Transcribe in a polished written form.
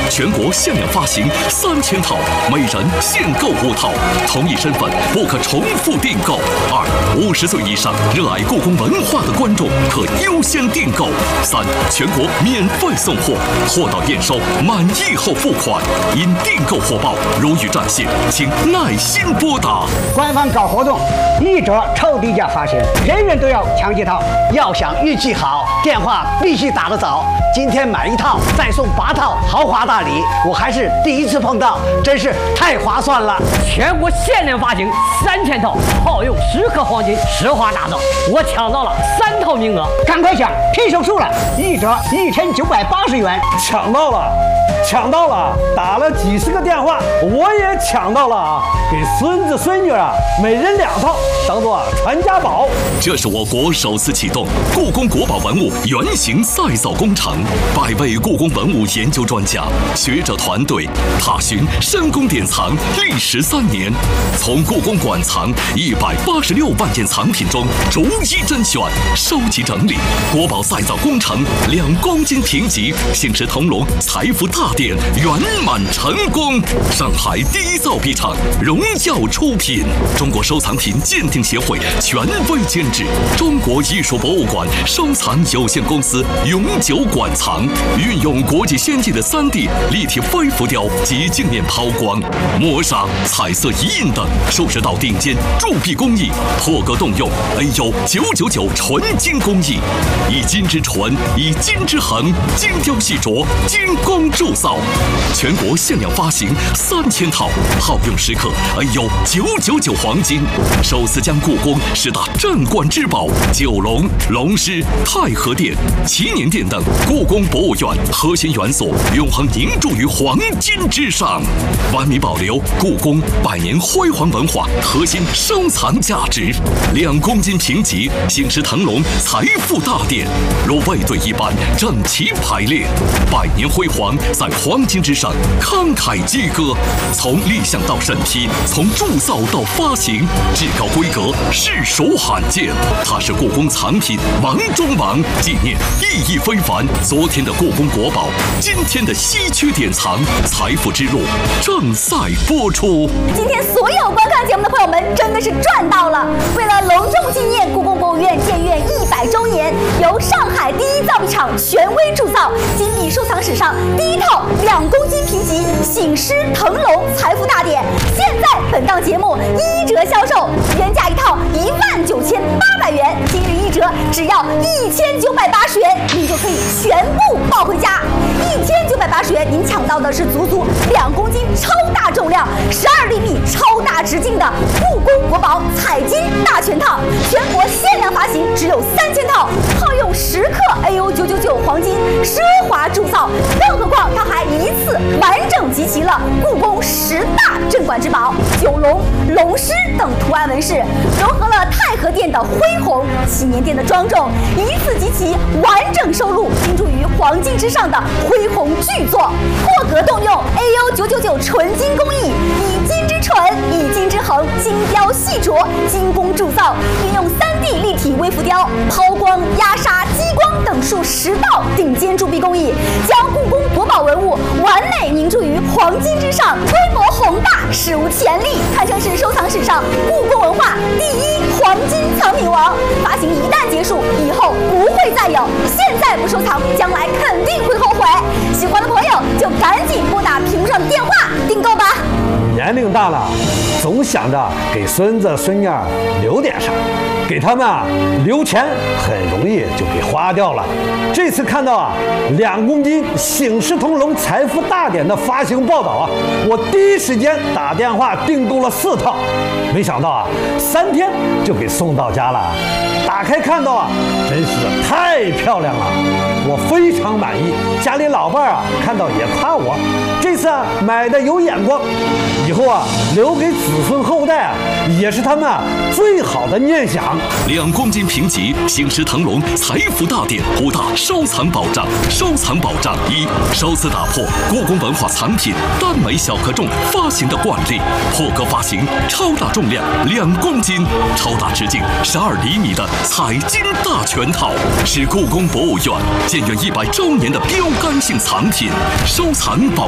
全国限量发行3000套，每人限购5套，同一身份不可重复订购。2、50岁以上热爱故宫文化的观众可优先订购。3、全国免费送货，货到验收，满意后付款。因订购火爆，如遇战线，请耐心拨打。 官方搞活动，1折超低价发行，人人都要抢几套。要想运气好，电话必须打得早。今天买1套再送8套豪华大礼，我还是第一次碰到，真是太划算了。 全国限量发行3000套，耗用10克黄金石化打造，我抢到了3套名额， 赶快抢，拼手速了，1折1980元， 抢到了！抢到了！打了几10个电话，我也抢到了啊！给孙子孙女啊，每人2套，当做传家宝。 这是我国首次启动故宫国宝文物原型再造工程，100位故宫文物研究专家、学者团队踏寻深宫典藏历时3年，从故宫馆藏186万件藏品中逐一甄选、收集整理，国宝再造工程2公斤评级，醒狮腾龙财富大典圆满成功。上海第一造币厂荣耀出品，中国收藏品鉴定协会权威监制，中国艺术博物馆收藏有限公司永久馆藏，运用国际先进的3D 立体飞浮雕及镜面抛光、磨砂、彩色遗印等数十道顶尖铸币工艺，破格动用 AU 999纯金工艺，以金之纯，以金之恒，精雕细琢，精工铸造。全国限量发行3000套，耗用10克 AU 999黄金，首次将故宫10大镇馆之宝九龙、龙狮、太和殿、祈年殿等故宫博物院核心元素永恒凝铸于黄金之上，完美保留故宫100年辉煌文化核心收藏价值。2公斤评级，醒狮腾龙财富大典，如卫队一般整齐排列，100年辉煌在黄金之上慷慨激歌。从立项到审批，从铸造到发行，至高规格，实属罕见。它是故宫藏品王中王，纪念意义非凡。昨天的故宫国宝，今天的稀缺典藏，财富之路正在播出。 今天所有观看节目的朋友们真的是赚到了！为了隆重纪念故宫博物院建院100周年，由上海第一造币厂权威铸造，金币收藏史上第1套2公斤评级醒狮腾龙财富大典，现在本档节目1折销售，原价1套19800元，今日1折只要1980元，您就可以全部抱回家。1980元，您抢到的是足足2公斤超大重量、12厘米超大直径的故宫国宝彩金大全套，全国限量发行，只有3000套，耗用10克 AU 999黄金奢华铸造，更何况它还一次完整集齐了故宫10大镇馆之宝九龙、龙狮等图案纹饰，融合了太和殿的恢宏、祈年殿的庄重，一次集齐完整收录精铸于黄金之上的恢宏巨作，破格动用 AU 999纯金工艺，以金之纯，以金之恒，精雕细琢，精工铸造，运用3D 立体微浮雕、抛光、压砂、激光等数10道顶尖铸币工艺，将故宫国宝文物完美凝铸于黄金之上，规模宏大，史无前例，堪称是收藏史上故宫文化第1黄金藏品王。发行一旦结束，以后不会再有，现在不收藏，将来肯定会后悔。喜欢的朋友就赶紧拨打屏幕上的电话订购吧。 年龄大了，总想着给孙子孙女留点啥，给他们留钱很容易就给花掉了。这次看到2公斤醒狮腾龙财富大典的发行报道我第一时间打电话订购了4套，没想到3天就给送到家了。打开看到真是太漂亮了，我非常满意。家里老伴看到也夸我，这次买的有眼光，以后留给子孙后代也是他们最好的念想。 2公斤评级醒狮腾龙财富大典5大收藏保障。收藏保障1，首次打破故宫文化藏品单枚小克重发行的惯例，破格发行超大重量2公斤、超大直径12厘米的彩金大全套，是故宫博物院建院100周年的标杆性藏品。收藏保